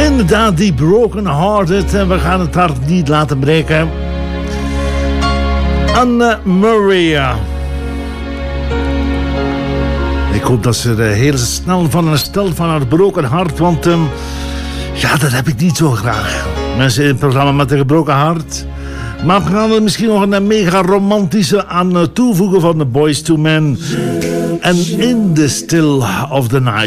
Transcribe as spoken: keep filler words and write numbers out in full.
Inderdaad, die Broken Hearted. En we gaan het hart niet laten breken. Anne Maria. Ik hoop dat ze heel snel van herstelt van haar gebroken hart. Want um, ja, dat heb ik niet zo graag. Mensen in het programma met een gebroken hart. Maar we gaan er misschien nog een mega romantische aan toevoegen van de Boyz two Men. En In the Still of the Night.